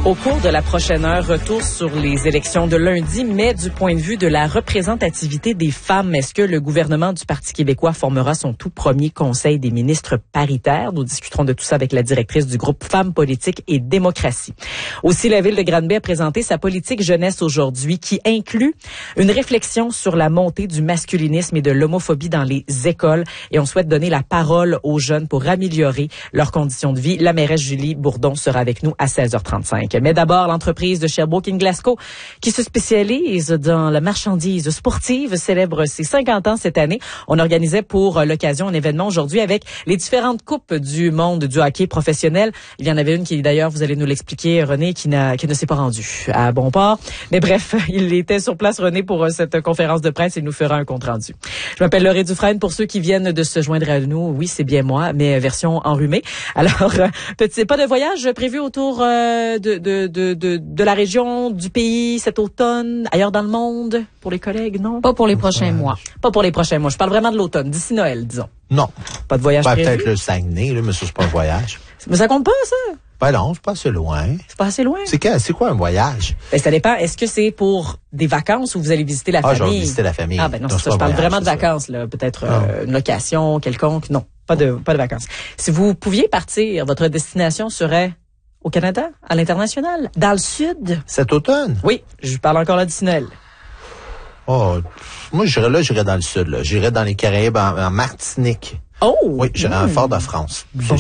Au cours de la prochaine heure, retour sur les élections de lundi, mais du point de vue de la représentativité des femmes, est-ce que le gouvernement du Parti québécois formera son tout premier conseil des ministres paritaires? Nous discuterons de tout ça avec la directrice du groupe Femmes, Politique et Démocratie. Aussi, la Ville de Granby a présenté sa politique jeunesse aujourd'hui qui inclut une réflexion sur la montée du masculinisme et de l'homophobie dans les écoles et on souhaite donner la parole aux jeunes pour améliorer leurs conditions de vie. La mairesse Julie Bourdon sera avec nous à 16h35. Mais d'abord, l'entreprise de Sherbrooke & Glasgow, qui se spécialise dans la marchandise sportive, célèbre ses 50 ans cette année. On organisait pour l'occasion un événement aujourd'hui avec les différentes coupes du monde du hockey professionnel. Il y en avait une qui, d'ailleurs, vous allez nous l'expliquer, René, qui ne s'est pas rendue à bon port. Mais bref, il était sur place, René, pour cette conférence de presse et nous fera un compte-rendu. Je m'appelle Laurie Dufresne. Pour ceux qui viennent de se joindre à nous, oui, c'est bien moi, mais version enrhumée. Alors, pas de voyage prévu autour de la région, du pays cet automne, ailleurs dans le monde, pour les collègues, non? Pas pour les prochains mois. Pas pour les prochains mois. Je parle vraiment de l'automne, d'ici Noël, disons. Non. Pas de voyage prévu? Peut-être le Saguenay, là, mais ça, c'est pas un voyage. Mais ça compte pas, ça? Ben non, c'est pas assez loin. C'est pas assez loin? C'est quoi un voyage? Ben, ça dépend. Est-ce que c'est pour des vacances ou vous allez visiter la famille? Je vais visiter la famille. Ah, ben non, c'est ça. Je parle vraiment de vacances, là. Peut-être une location quelconque. Non, pas de vacances. Si vous pouviez partir, votre destination serait au Canada, à l'international, dans le sud? Cet automne? Oui, je parle encore là d'ici Noël. Oh, moi, j'irais dans le sud, là. J'irais dans les Caraïbes, en Martinique. Oh! Oui, j'irais en Fort-de-France. Bon.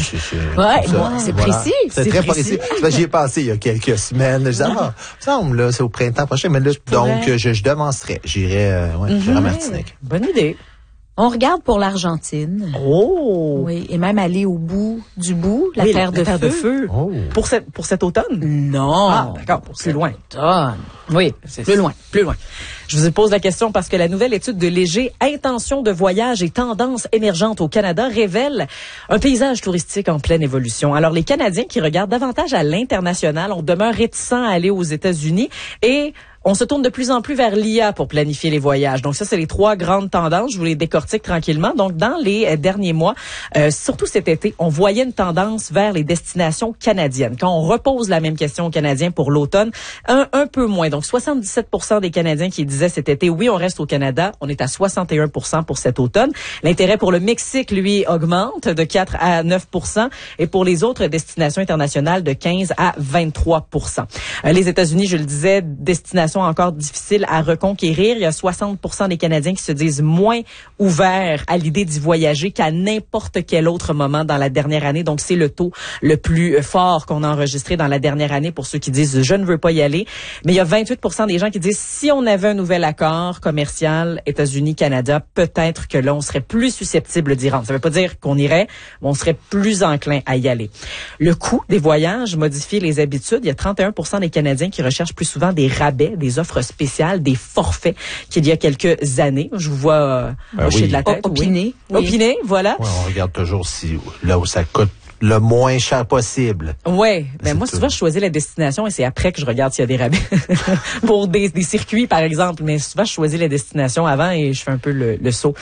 C'est précis. C'est très précis. J'y ai pensé il y a quelques semaines. Je disais, il me semble, là, c'est au printemps prochain. Mais là, donc, je devancerais. J'irais à Martinique. Bonne idée. On regarde pour l'Argentine. Oh! Oui, et même aller au bout du bout, la terre de feu. Oh. Pour cet automne? Non. Ah, d'accord, plus loin. Automne. Oui, c'est plus loin. Je vous pose la question parce que la nouvelle étude de Léger, Intentions de voyage et tendances émergentes au Canada révèle un paysage touristique en pleine évolution. Alors, les Canadiens qui regardent davantage à l'international, on demeure réticents à aller aux États-Unis et on se tourne de plus en plus vers l'IA pour planifier les voyages. Donc ça, c'est les trois grandes tendances. Je vous les décortique tranquillement. Donc dans les derniers mois, surtout cet été, on voyait une tendance vers les destinations canadiennes. Quand on repose la même question aux Canadiens pour l'automne, un peu moins. Donc 77% des Canadiens qui disaient cet été, oui, on reste au Canada. On est à 61% pour cet automne. L'intérêt pour le Mexique, lui, augmente de 4 à 9%. Et pour les autres destinations internationales, de 15 à 23%. Les États-Unis, je le disais, destination encore difficile à reconquérir. Il y a 60% des Canadiens qui se disent moins ouverts à l'idée d'y voyager qu'à n'importe quel autre moment dans la dernière année. Donc, c'est le taux le plus fort qu'on a enregistré dans la dernière année pour ceux qui disent « je ne veux pas y aller ». Mais il y a 28% des gens qui disent « si on avait un nouvel accord commercial États-Unis-Canada, peut-être que là, on serait plus susceptible d'y rendre ». Ça ne veut pas dire qu'on irait, mais on serait plus enclin à y aller. Le coût des voyages modifie les habitudes. Il y a 31% des Canadiens qui recherchent plus souvent des rabais, des offres spéciales, des forfaits qu'il y a quelques années. Je vous vois hocher de la tête. Opiner. Oui. Opiner, voilà. Ouais, on regarde toujours là où ça coûte le moins cher possible. Ouais, ben moi souvent je choisis la destination et c'est après que je regarde s'il y a des rabais pour des circuits par exemple, mais souvent je choisis la destination avant et je fais un peu le saut.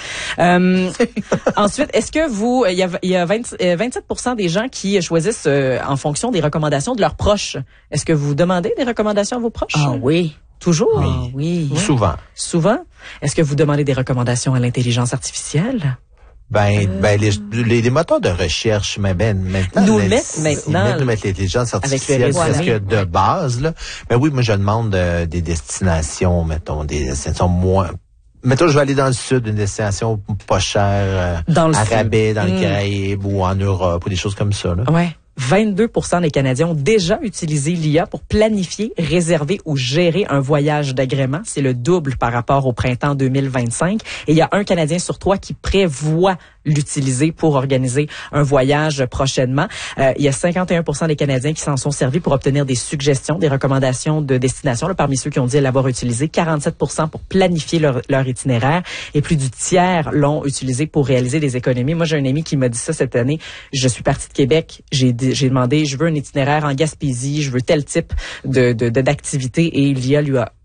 Ensuite, est-ce que vous il y a 27% des gens qui choisissent en fonction des recommandations de leurs proches. Est-ce que vous demandez des recommandations à vos proches? Ah oui. Toujours? Ah oui. Souvent. Souvent? Est-ce que vous demandez des recommandations à l'intelligence artificielle? Les moteurs de recherche, maintenant. Nous mettent l'intelligence artificielle presque de base, là. Ben oui, moi, je demande des destinations, mettons, des destinations moins. Mettons, je vais aller dans le sud, une destination pas chère, à rabais, dans les Caraïbes ou en Europe, ou des choses comme ça, là. Ouais. 22% des Canadiens ont déjà utilisé l'IA pour planifier, réserver ou gérer un voyage d'agrément. C'est le double par rapport au printemps 2025. Et il y a un Canadien sur 3 qui prévoit l'utiliser pour organiser un voyage prochainement. Il y a 51% des Canadiens qui s'en sont servis pour obtenir des suggestions, des recommandations de destination. Là, parmi ceux qui ont dit l'avoir utilisé, 47% pour planifier leur itinéraire et plus du tiers l'ont utilisé pour réaliser des économies. Moi, j'ai un ami qui m'a dit ça cette année. Je suis partie de Québec. J'ai demandé, je veux un itinéraire en Gaspésie, je veux tel type d'activité et l'IA lui a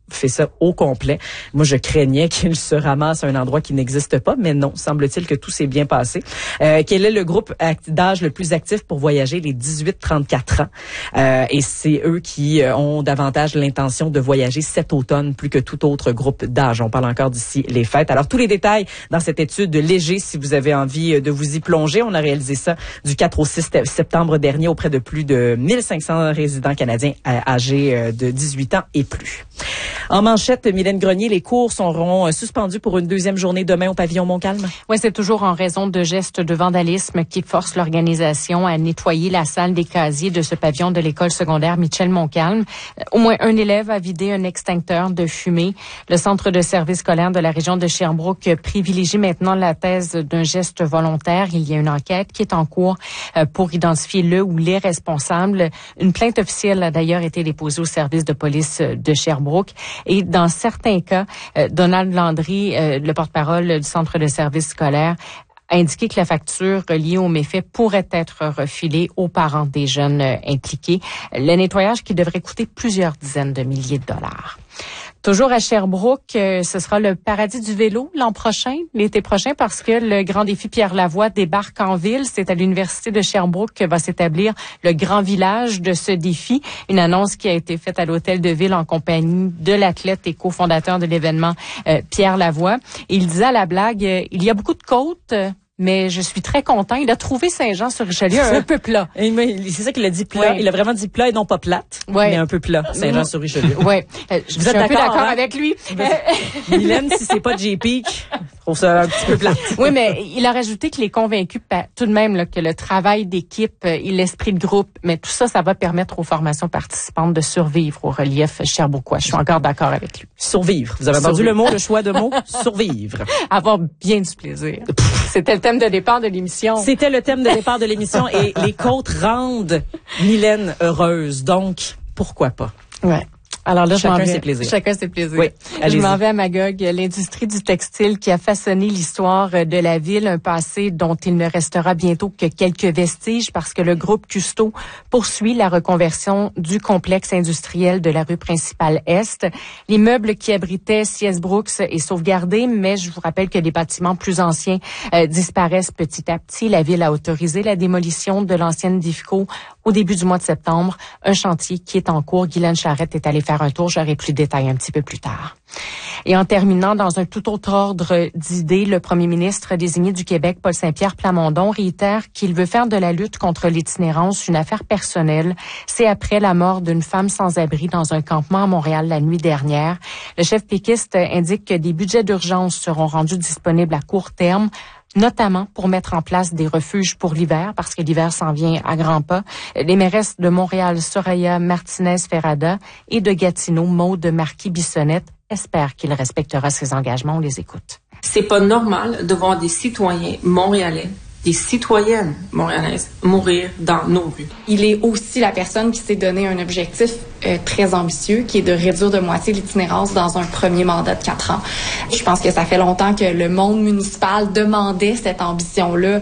fait ça au complet. Moi, je craignais qu'il se ramasse à un endroit qui n'existe pas, mais non, semble-t-il que tout s'est bien passé. Quel est le groupe d'âge le plus actif pour voyager? Les 18-34 ans. Et c'est eux qui ont davantage l'intention de voyager cet automne plus que tout autre groupe d'âge. On parle encore d'ici les fêtes. Alors, tous les détails dans cette étude Léger, si vous avez envie de vous y plonger. On a réalisé ça du 4 au 6 septembre dernier auprès de plus de 1500 résidents canadiens âgés de 18 ans et plus. En manchette, Mylène Grenier, les cours seront suspendus pour une deuxième journée demain au pavillon Montcalm. Oui, c'est toujours en raison de gestes de vandalisme qui forcent l'organisation à nettoyer la salle des casiers de ce pavillon de l'école secondaire Michel Montcalm. Au moins un élève a vidé un extincteur de fumée. Le centre de service scolaire de la région de Sherbrooke privilégie maintenant la thèse d'un geste volontaire. Il y a une enquête qui est en cours pour identifier le ou les responsables. Une plainte officielle a d'ailleurs été déposée au service de police de Sherbrooke. Et dans certains cas, Donald Landry, le porte-parole du centre de service scolaire, a indiqué que la facture liée aux méfaits pourrait être refilée aux parents des jeunes impliqués. Le nettoyage qui devrait coûter plusieurs dizaines de milliers de dollars. Toujours à Sherbrooke, ce sera le paradis du vélo l'été prochain, parce que le grand défi Pierre Lavoie débarque en ville. C'est à l'Université de Sherbrooke que va s'établir le grand village de ce défi. Une annonce qui a été faite à l'hôtel de ville en compagnie de l'athlète et cofondateur de l'événement, Pierre Lavoie. Il disait à la blague, il y a beaucoup de côtes, mais je suis très content. Il a trouvé Saint-Jean-sur-Richelieu un peu plat. C'est ça qu'il a dit plat. Oui. Il a vraiment dit plat et non pas plate, mais un peu plat. Saint-Jean-sur-Richelieu. Oui. Vous êtes un peu d'accord avec lui? Mylène, si c'est pas J-Peak, je trouve ça un petit peu plate. Oui, mais il a rajouté qu'il est convaincu tout de même là, que le travail d'équipe et l'esprit de groupe, mais tout ça, ça va permettre aux formations participantes de survivre au relief sherbrookois. Je suis encore d'accord avec lui. Survivre. Vous avez entendu le mot, le choix de mots? Survivre. Avoir bien du plaisir. C'était le thème de départ de l'émission. C'était le thème de départ de l'émission et les côtes rendent Mylène heureuse. Donc, pourquoi pas? Ouais. Alors là, chacun ses plaisirs. Chacun ses plaisirs. Oui, je m'en vais à Magog, l'industrie du textile qui a façonné l'histoire de la ville, un passé dont il ne restera bientôt que quelques vestiges parce que le groupe Custo poursuit la reconversion du complexe industriel de la rue principale Est. L'immeuble qui abritait C.S. Brooks est sauvegardé, mais je vous rappelle que les bâtiments plus anciens disparaissent petit à petit. La ville a autorisé la démolition de l'ancienne Difco au début du mois de septembre, un chantier qui est en cours. Guylaine Charrette est allée faire un tour. J'aurai plus de détails un petit peu plus tard. Et en terminant, dans un tout autre ordre d'idées, le premier ministre désigné du Québec, Paul Saint-Pierre Plamondon, réitère qu'il veut faire de la lutte contre l'itinérance une affaire personnelle. C'est après la mort d'une femme sans-abri dans un campement à Montréal la nuit dernière. Le chef péquiste indique que des budgets d'urgence seront rendus disponibles à court terme, notamment pour mettre en place des refuges pour l'hiver, parce que l'hiver s'en vient à grands pas. Les mairesses de Montréal, Soraya Martinez-Ferrada, et de Gatineau, Maude Marquis-Bissonnette, espèrent qu'il respectera ses engagements. On les écoute. C'est pas normal de voir des citoyens montréalais, des citoyennes montréalaises mourir dans nos rues. Il est aussi la personne qui s'est donné un objectif très ambitieux, qui est de réduire de moitié l'itinérance dans un premier mandat de 4 ans. Je pense que ça fait longtemps que le monde municipal demandait cette ambition-là.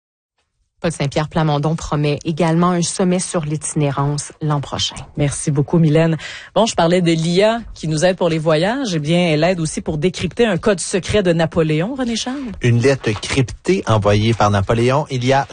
Paul Saint-Pierre Plamondon promet également un sommet sur l'itinérance l'an prochain. Merci beaucoup, Mylène. Bon, je parlais de l'IA qui nous aide pour les voyages. Eh bien, elle aide aussi pour décrypter un code secret de Napoléon, René Charles. Une lettre cryptée envoyée par Napoléon il y a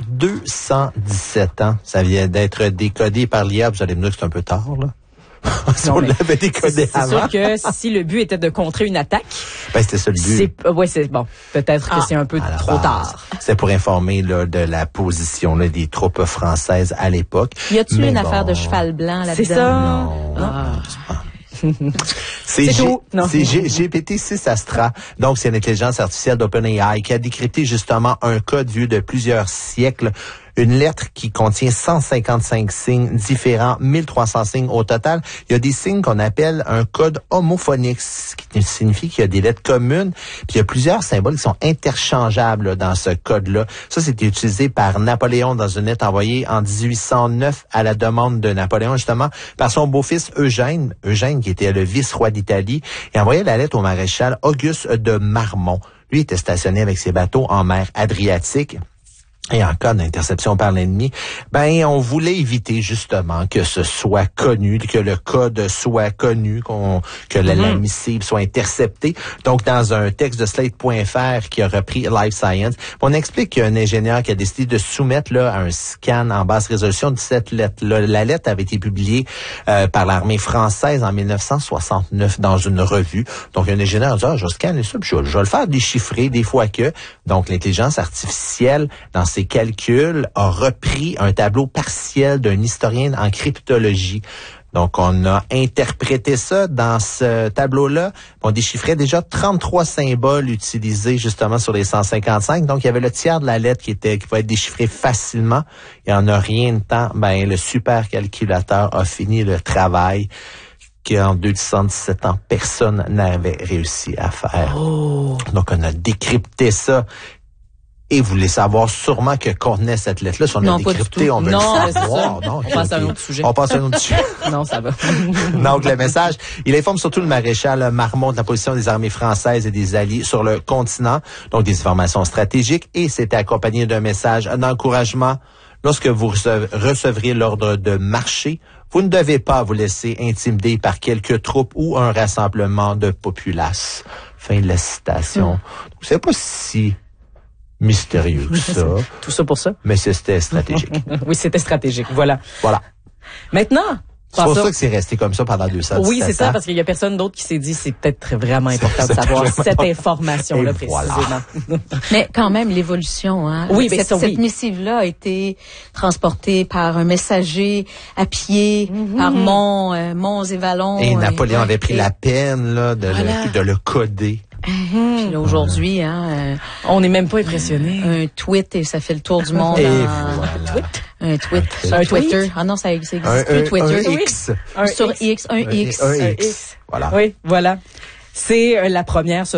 217 ans. Ça vient d'être décodé par l'IA. Vous allez me dire que c'est un peu tard, là. Si on l'avait décodé avant. C'est sûr que si le but était de contrer une attaque. Ben, c'était ça le but. Oui, c'est bon. Peut-être que c'est un peu trop tard. C'est pour informer là, de la position là, des troupes françaises à l'époque. Y a-t-il une affaire de cheval blanc là-dedans? C'est ça? Non. C'est GPT-6 Astra. Donc, c'est une intelligence artificielle d'OpenAI qui a décrypté justement un code vieux de plusieurs siècles. Une lettre qui contient 155 signes différents, 1300 signes au total. Il y a des signes qu'on appelle un code homophonique, ce qui signifie qu'il y a des lettres communes. Puis il y a plusieurs symboles qui sont interchangeables là, dans ce code-là. Ça, c'était utilisé par Napoléon dans une lettre envoyée en 1809 à la demande de Napoléon, justement, par son beau-fils Eugène qui était le vice-roi d'Italie, et envoyait la lettre au maréchal Auguste de Marmont. Lui était stationné avec ses bateaux en mer Adriatique. Et en cas d'interception par l'ennemi, on voulait éviter justement que ce soit connu, que le code soit connu, que la missive soit interceptée. Donc, dans un texte de Slate.fr qui a repris Life Science, on explique qu'il y a un ingénieur qui a décidé de soumettre là un scan en basse résolution de cette lettre. La lettre avait été publiée par l'armée française en 1969 dans une revue. Donc, un ingénieur a dit, je vais scanner ça, puis je vais le faire déchiffrer des fois que. Donc, l'intelligence artificielle, dans ses calculs, a repris un tableau partiel d'un historien en cryptologie. Donc, on a interprété ça dans ce tableau-là. On déchiffrait déjà 33 symboles utilisés justement sur les 155. Donc, il y avait le tiers de la lettre qui pouvait être déchiffré facilement. Et en a rien de temps, le supercalculateur a fini le travail qu'en 217 ans, personne n'avait réussi à faire. Oh. Donc, on a décrypté ça. Et vous voulez savoir sûrement que contenait cette lettre-là. Si on a décrypté, on veut le savoir. Non, on passe à un autre sujet. On passe à un autre sujet. Non, ça va. Donc, le message, il informe surtout le maréchal Marmont de la position des armées françaises et des alliés sur le continent. Donc, des informations stratégiques. Et c'était accompagné d'un message d'encouragement. Lorsque vous recevrez l'ordre de marcher, vous ne devez pas vous laisser intimider par quelques troupes ou un rassemblement de populace. Fin de la citation. C'est pas si mystérieux que ça. Tout ça pour ça. Mais c'était stratégique. Oui, c'était stratégique. Voilà. Maintenant, c'est pour ça que c'est resté comme ça pendant 200 ans. Oui, c'est ça, parce qu'il y a personne d'autre qui s'est dit c'est peut-être vraiment important de savoir cette information-là précisément. Mais quand même, l'évolution, hein. Oui, cette missive-là a été transportée par un messager à pied, par Monts et Vallons. Et Napoléon avait pris la peine, là, de le coder. Puis là, aujourd'hui, on n'est même pas impressionné. Un tweet et ça fait le tour du monde. Et Un tweet. Un Twitter. Ah non, ça existe plus, Twitter. Un X. Sur X, un X. Un X. Voilà. Oui, voilà. C'est la première.